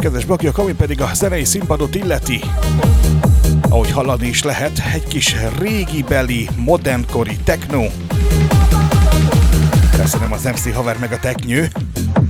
kedves bakjak, ami pedig a zenei színpadot illeti. Ahogy hallani is lehet, egy kis régibeli, modernkori techno. Köszönöm az MC haver meg a teknyő.